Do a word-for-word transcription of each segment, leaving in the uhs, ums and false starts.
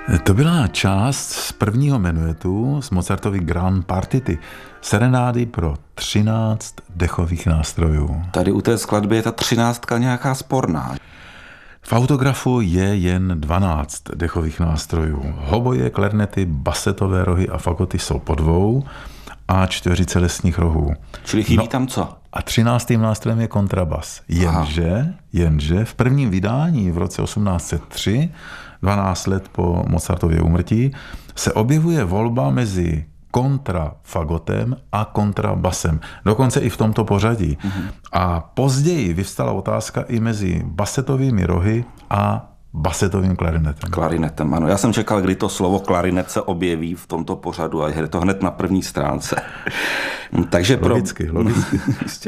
To byla část z prvního menuetu z Mozartovy Grand Partity, serenády pro třináct dechových nástrojů. Tady u té skladby je ta třináctka nějaká sporná. V autografu je jen dvanáct dechových nástrojů. Hoboje, klarnety, basetové rohy a fagoty jsou po dvou a čtyřice lesních rohů. Čili chybí no, tam co? A třináctým nástrojem je kontrabas. Jenže, jenže v prvním vydání v roce osmnáct set tři, dvanáct let po Mozartově úmrtí, se objevuje volba mezi kontrafagotem a kontrabasem. Dokonce i v tomto pořadí. Mm-hmm. A později vyvstala otázka i mezi basetovými rohy a basetovým klarinetem. Klarinetem, ano. Já jsem čekal, kdy to slovo klarinet se objeví v tomto pořadu a je to hned na první stránce. Takže pro, logicky, logicky.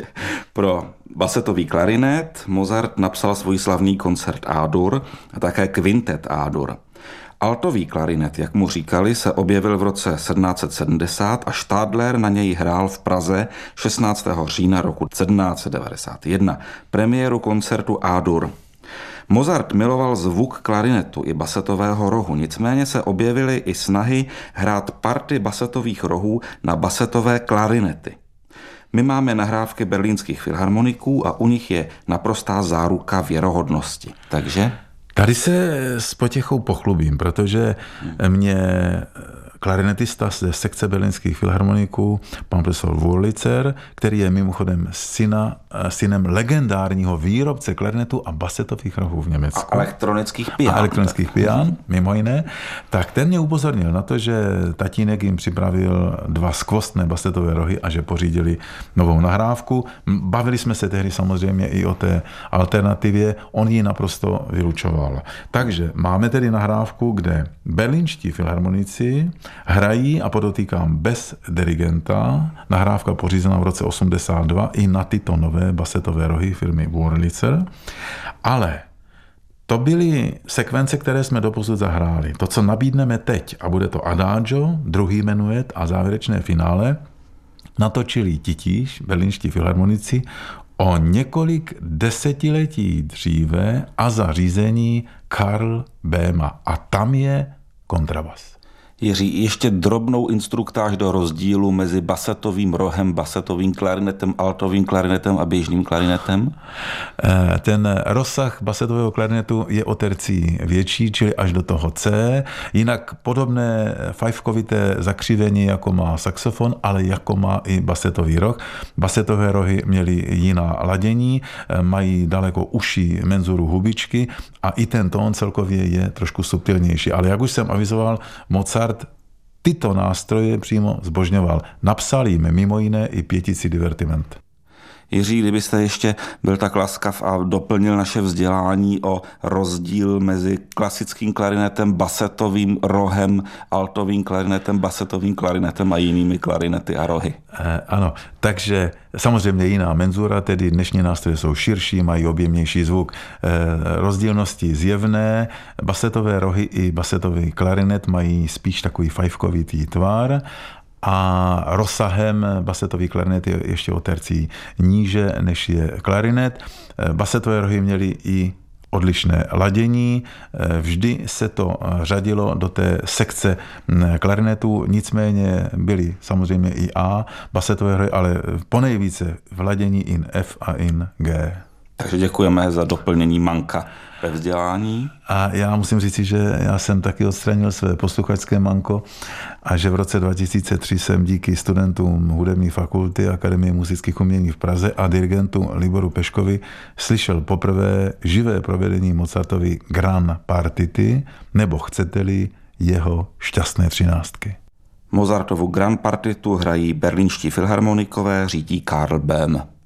pro basetový klarinet Mozart napsal svůj slavný koncert A-dur a také kvintet A-dur. Altový klarinet, jak mu říkali, se objevil v roce sedmnáct set sedmdesát a Stadler na něj hrál v Praze šestnáctého října roku sedmnáct set devadesát jedna premiéru koncertu A-dur. Mozart miloval zvuk klarinetu i basetového rohu, nicméně se objevily i snahy hrát party basetových rohů na basetové klarinety. My máme nahrávky berlínských filharmoniků a u nich je naprostá záruka věrohodnosti. Takže... Tady se s potěchou pochlubím, protože mě klarinetista ze sekce berlínských filharmoniků, pan profesor Wurlitzer, který je mimochodem syna, synem legendárního výrobce klarinetu a basetových rohů v Německu. A elektronických pian. A elektronických pian, mimo jiné. Tak ten mě upozornil na to, že tatínek jim připravil dva skvostné basetové rohy a že pořídili novou nahrávku. Bavili jsme se tehdy samozřejmě i o té alternativě, on ji naprosto vylučoval. Takže máme tedy nahrávku, kde berlínští filharmonici hrají, a podotýkám, bez dirigenta, nahrávka pořízená v roce osmdesát dva i na tyto nové basetové rohy firmy Wurlitzer, ale to byly sekvence, které jsme doposud zahráli. To, co nabídneme teď, a bude to Adagio, druhý menuet a závěrečné finále, natočili titíž berlínští filharmonici o několik desetiletí dříve a za řízení Karl Böhma. A tam je kontrabas. Jiří, ještě drobnou instruktáž do rozdílu mezi basetovým rohem, basetovým klarinetem, altovým klarinetem a běžným klarinetem? Ten rozsah basetového klarinetu je o tercí větší, čili až do toho C. Jinak podobné fajfkovité zakřivení, jako má saxofon, ale jako má i basetový roh. Basetové rohy měly jiná ladění, mají daleko užší menzuru hubičky a i ten tón celkově je trošku subtilnější. Ale jak už jsem avizoval, Mozart tyto nástroje přímo zbožňoval. Napsal jim mimo jiné i pětici divertiment. Jiří, kdybyste ještě byl tak laskav a doplnil naše vzdělání o rozdíl mezi klasickým klarinetem, basetovým rohem, altovým klarinetem, basetovým klarinetem a jinými klarinety a rohy. Eh, ano, takže samozřejmě jiná menzura, tedy dnešní nástroje jsou širší, mají objemnější zvuk. Eh, rozdílnosti zjevné, basetové rohy i basetový klarinet mají spíš takový fajfkovitý tvar, a rozsahem basetový klarinet je ještě o tercí níže, než je klarinet. Basetové rohy měly i odlišné ladění, vždy se to řadilo do té sekce klarinetu, nicméně byly samozřejmě i A basetové rohy, ale ponejvíce v ladění in F a in G. Takže děkujeme za doplnění manka ve vzdělání. A já musím říct, že já jsem taky odstranil své posluchačské manko a že v roce dva tisíce tři jsem díky studentům hudební fakulty Akademie múzických umění v Praze a dirigentu Liboru Peškovi slyšel poprvé živé provedení Mozartovy Grand Partity, nebo chcete-li jeho šťastné třináctky. Mozartovu Grand Partitu hrají berlínští filharmonikové, řídí Karl Böhm.